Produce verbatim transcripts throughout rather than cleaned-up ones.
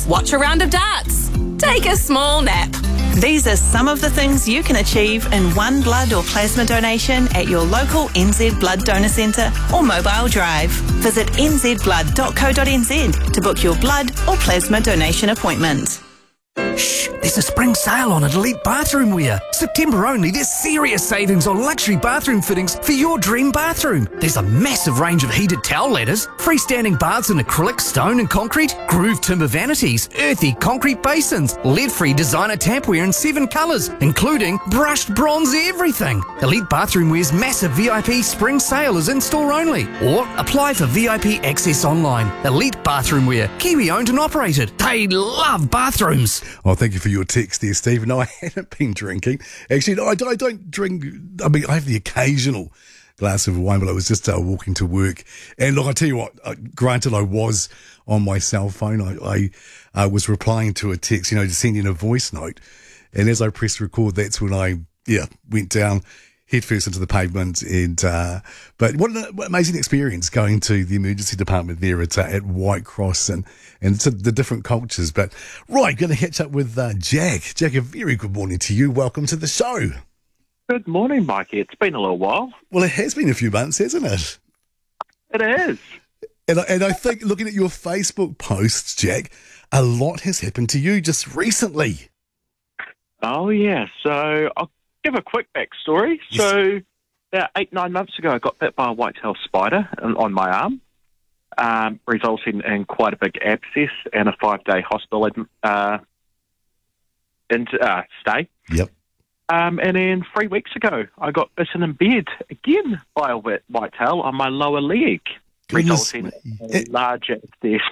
watch a round of darts, take a small nap. These are some of the things you can achieve in one blood or plasma donation at your local N Z Blood Donor Centre or mobile drive. Visit n z blood dot co dot n z to book your blood or plasma donation appointment. Shh, there's a spring sale on at Elite Bathroom Wear. September only, there's serious savings on luxury bathroom fittings for your dream bathroom. There's a massive range of heated towel ladders, freestanding baths in acrylic, stone and concrete, grooved timber vanities, earthy concrete basins, lead-free designer tapware in seven colours, including brushed bronze everything. Elite Bathroom Wear's massive V I P spring sale is in-store only. Or apply for V I P access online. Elite Bathroom Wear, Kiwi owned and operated. They love bathrooms. Oh, thank you for your text there, Steve. No, I haven't been drinking. Actually, no, I, I don't drink. I mean, I have the occasional glass of wine, but I was just uh, walking to work. And look, I tell you what, uh, granted, I was on my cell phone. I, I uh, was replying to a text, you know, just sending a voice note. And as I pressed record, that's when I, yeah, went down headfirst into the pavement. And uh, but what an amazing experience going to the emergency department there at uh, at White Cross and and to the different cultures. But right, going to catch up with uh, Jack. Jack, a very good morning to you. Welcome to the show. Good morning, Mikey. It's been a little while. Well, it has been a few months, hasn't it? It is. And I, and I think looking at your Facebook posts, Jack, a lot has happened to you just recently. Oh yeah. So I'll give a quick backstory. Yes. So about eight, nine months ago, I got bit by a white-tailed spider on on my arm, um, resulting in quite a big abscess and a five-day hospital uh, into, uh, stay. Yep. Um, and then three weeks ago, I got bitten in bed again by a wet whitetail on my lower leg, Goodness resulting me. in a large abscess.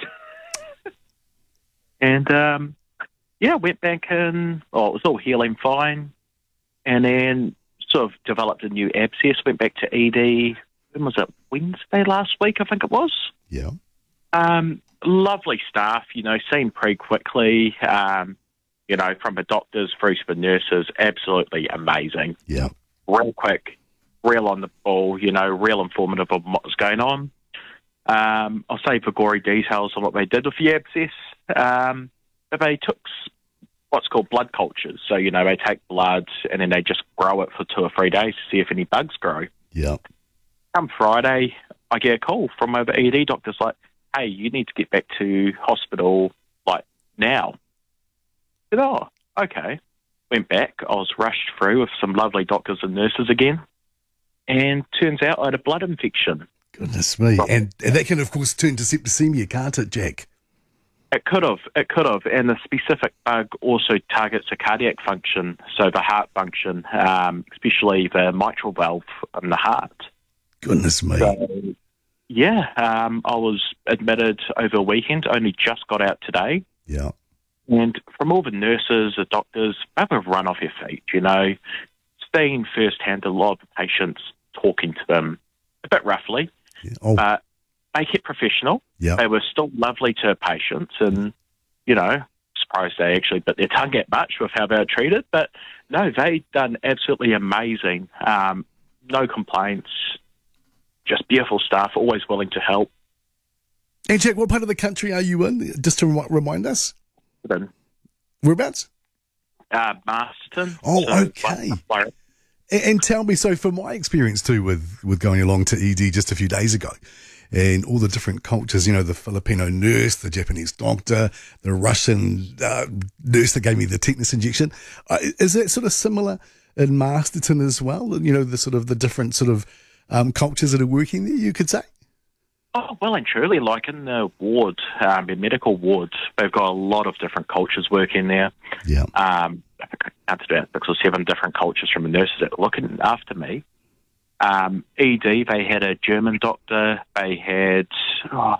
and, um, yeah, went back in, well, it was all healing fine. And then sort of developed a new abscess, went back to E D, when was it, Wednesday last week, I think it was. Yeah. Um, lovely staff, you know, seen pretty quickly, um, you know, from the doctors through to the nurses, absolutely amazing. Yeah. Real quick, real on the ball, you know, real informative of what was going on. Um, I'll save the gory details on what they did with the abscess. Um, but they took what's called blood cultures. So, you know, they take blood and then they just grow it for two or three days to see if any bugs grow. Yeah. Come Friday, I get a call from my E D doctor's like, hey, you need to get back to hospital, like, now. I said, oh, okay. Went back. I was rushed through with some lovely doctors and nurses again. And turns out I had a blood infection. Goodness me. And, and that can, of course, turn to septicemia, can't it, Jack? It could have, it could have, and the specific bug also targets the cardiac function, so the heart function, um, especially the mitral valve in the heart. Goodness me. So, yeah, um, I was admitted over a weekend, only just got out today. Yeah. And from all the nurses, the doctors, they have run off their feet, you know, seeing firsthand a lot of the patients, talking to them a bit roughly, yeah. Oh. but make it professional. Yeah. They were still lovely to patients and, you know, surprised they actually bit their tongue at much with how they were treated. But, no, they done absolutely amazing. Um, no complaints, just beautiful staff, always willing to help. And, Jack, what part of the country are you in, just to rem- remind us? Then, Whereabouts? uh, Masterton. Oh, So, okay. like- like- And, and tell me, so from my experience too with, with going along to E D just a few days ago, and all the different cultures, you know, the Filipino nurse, the Japanese doctor, the Russian uh, nurse that gave me the tetanus injection. Uh, is that sort of similar in Masterton as well? You know, the sort of the different sort of um, cultures that are working there, you could say? Oh, well and truly, like in the ward, um, in medical wards, they've got a lot of different cultures working there. Yeah. Um, I think I counted about six or seven different cultures from the nurses that were looking after me. Um, E D, they had a German doctor. They had, oh,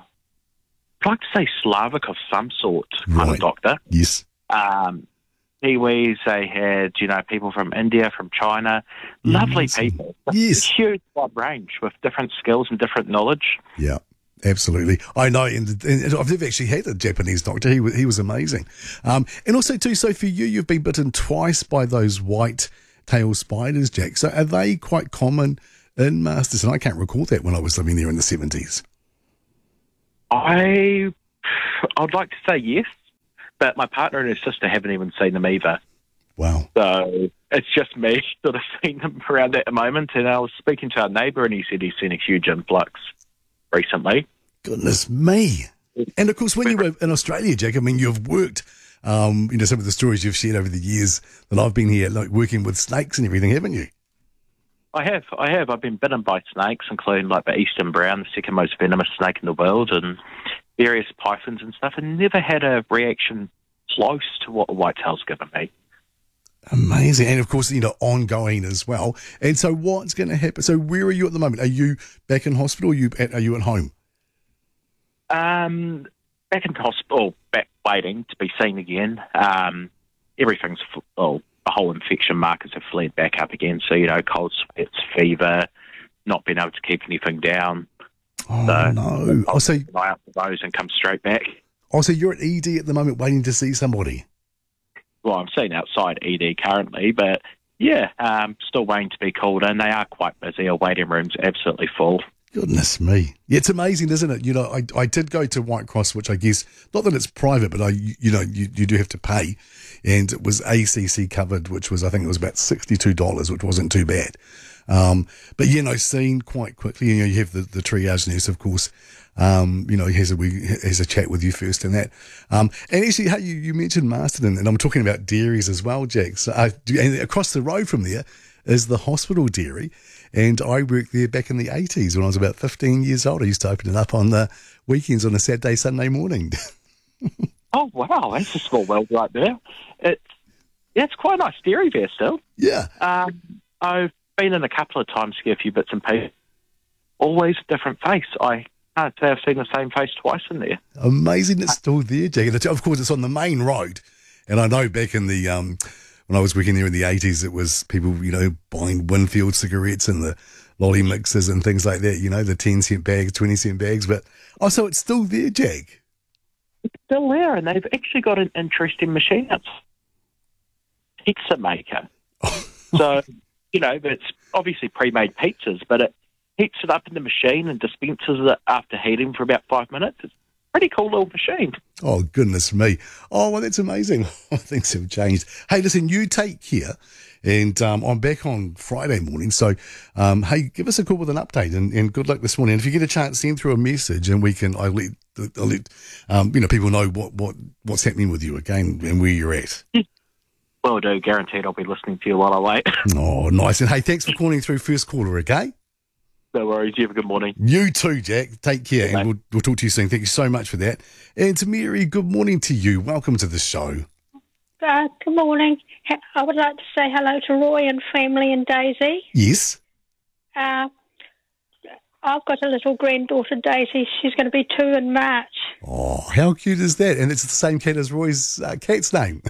I'd like to say Slavic of some sort kind Right. of doctor. Yes. Um, Kiwis, they had, you know, people from India, from China. Lovely Yes. people. Yes. A huge wide range with different skills and different knowledge. Yeah. Absolutely. I know, and, and I've never actually had a Japanese doctor. He was, he was amazing. Um, and also, too, so for you, you've been bitten twice by those white-tailed spiders, Jack. So are they quite common in Masterton? I can't recall that when I was living there in the seventies. I, I'd like to say yes. but my partner and her sister haven't even seen them either. Wow. So it's just me sort of seeing them around at the moment. And I was speaking to our neighbour, and he said he's seen a huge influx recently. Goodness me. And of course, when you were in Australia, Jack, I mean, you've worked, um, you know, some of the stories you've shared over the years that I've been here, like working with snakes and everything, haven't you? I have, I have. I've been bitten by snakes, including like the eastern brown, the second most venomous snake in the world, and various pythons and stuff, and never had a reaction close to what a whitetail's given me. Amazing. And of course, you know, ongoing as well. And so what's going to happen? So where are you at the moment? Are you back in hospital or are you at, are you at home? Um, back in hospital, back waiting to be seen again. Um, everything's, well, the whole infection markers have flared back up again. So, you know, cold sweats, fever, not being able to keep anything down. Oh, so, no. I'll Oh, so, keep an eye out for those and come straight back. oh, so you're at E D at the moment waiting to see somebody? Well, I'm seen outside E D currently, but yeah, um, still waiting to be called in. They are quite busy. Our waiting room's absolutely full. Goodness me. Yeah, it's amazing, isn't it? You know, I, I did go to White Cross, which I guess, not that it's private, but I, you know, you, you do have to pay. And it was A C C covered, which was, I think it was about sixty-two dollars, which wasn't too bad. Um, but, you know, seen quite quickly, you know, you have the, the triage nurse, of course, um, you know, he has a, we, has a chat with you first and that. Um, and actually, hey, you, you mentioned Masterton, and I'm talking about dairies as well, Jack. So, uh, and across the road from there is the hospital dairy. And I worked there back in the eighties when I was about fifteen years old. I used to open it up on the weekends on a Saturday, Sunday morning. Oh, wow. That's a small world right there. It's, yeah, it's quite a nice dairy there still. Yeah. Um, I've been in a couple of times to get a few bits and pieces. Always a different face. I can't say I've seen the same face twice in there. Amazing it's still there, Jack. And of course, it's on the main road. And I know back in the... Um, when I was working there in the eighties, it was people, you know, buying Winfield cigarettes and the lolly mixers and things like that, you know, the ten cent bags, twenty cent bags. But, oh, so it's still there, Jack? It's still there, and they've actually got an interesting machine. It's a pizza maker. So, you know, it's obviously pre-made pizzas, but it heats it up in the machine and dispenses it after heating for about five minutes. It's a pretty cool little machine. Oh, goodness me. Oh, well, that's amazing. Things have changed. Hey, listen, you take care. And um, I'm back on Friday morning. So, um, hey, give us a call with an update and, and good luck this morning. And if you get a chance, send through a message and we can, I'll let, I'll let um, you know, people know what, what, what's happening with you again and where you're at. Will do. Guaranteed I'll be listening to you while I wait. Oh, nice. And hey, thanks for calling through first caller, okay? No worries. You have a good morning. You too, Jack. Take care, Good and we'll, we'll talk to you soon. Thank you so much for that. And to Mary, good morning to you. Welcome to the show. Uh, good morning. I would like to say hello to Roy and family and Daisy. Yes. Uh, I've got a little granddaughter, Daisy. She's going to be two in March. Oh, how cute is that? And it's the same cat as Roy's uh, cat's name.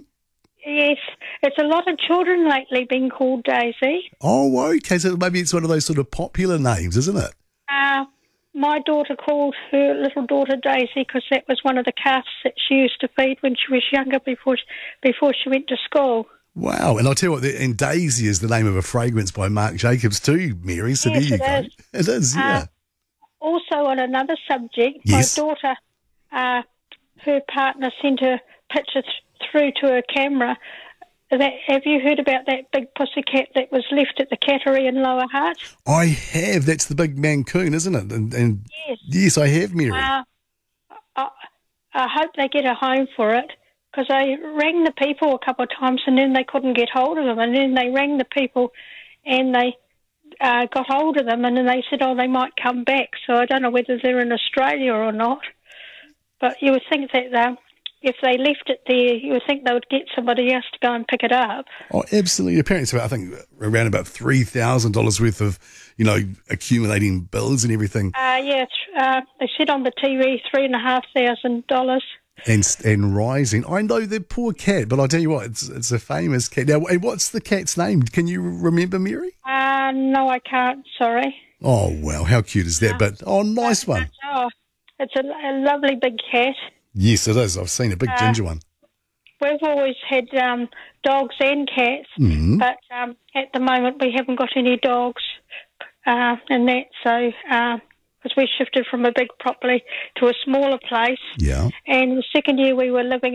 Yes, it's a lot of children lately being called Daisy. Oh, okay. So maybe it's one of those sort of popular names, isn't it? Uh, my daughter called her little daughter Daisy because that was one of the calves that she used to feed when she was younger before she, before she went to school. Wow. And I'll tell you what, and Daisy is the name of a fragrance by Marc Jacobs too, Mary. So Yes, there you it go. is. It is, yeah. Uh, also on another subject, Yes. my daughter, uh, her partner sent a picture th- through to her camera. That, have you heard about that big pussycat that was left at the cattery in Lower Hutt? I have. That's the big Mancoon, isn't it? And, and Yes. yes, I have, Mary. Uh, I, I hope they get a home for it, because I rang the people a couple of times and then they couldn't get hold of them, and then they rang the people and they uh, got hold of them, and then they said, oh, they might come back. So I don't know whether they're in Australia or not, but you would think that uh, if they left it there, you would think they would get somebody else to go and pick it up. Oh, absolutely. Apparently, it's about, I think around about three thousand dollars worth of, you know, accumulating bills and everything. Uh, yeah, it's, uh, they said on the T V three and a half thousand dollars. And and rising. I know the poor cat, but I'll tell you what, it's it's a famous cat. Now, and what's the cat's name? Can you remember, Mary? Uh, no, I can't, sorry. Oh, wow, how cute is that? But, oh, nice one. Oh, it's a, a lovely big cat. Yes, it is. I've seen a big Uh, ginger one. We've always had um, dogs and cats, Mhm. but um, at the moment we haven't got any dogs uh, and that, so because we shifted from a big property to a smaller place, Yeah. and the second year we were living